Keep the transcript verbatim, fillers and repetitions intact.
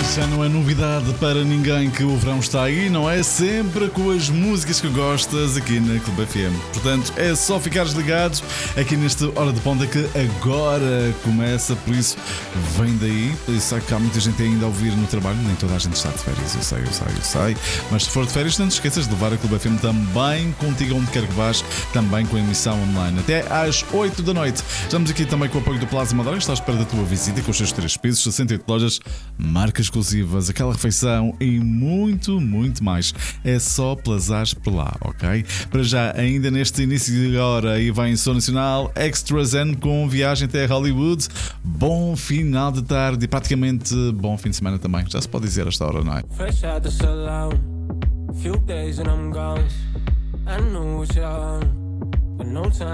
Já não é novidade para ninguém que o verão está aí, não é? Sempre com as músicas que gostas aqui na Clube F M. Portanto, é só ficares ligados aqui nesta Hora de Ponta que agora começa, por isso vem daí. Por isso sabe que há muita gente ainda a ouvir no trabalho, nem toda a gente está de férias, eu sei, eu sei, eu sei. Mas se for de férias, não te esqueças de levar a Clube F M também contigo onde quer que vás, também com a emissão online. Até às oito da noite. Estamos aqui também com o apoio do Plaza Madeira, que está à espera da tua visita com os seus três pisos, sessenta e oito lojas, marcas exclusivas, aquela refeição e muito, muito mais. É só plazares por lá, ok? Para já, ainda neste início de hora, aí vai em som nacional, Extra Zen com viagem até Hollywood. Bom final de tarde e praticamente bom fim de semana também. Já se pode dizer esta hora, não é? Fresh out the salon, few days and I'm gone. I know it's wrong, but no time.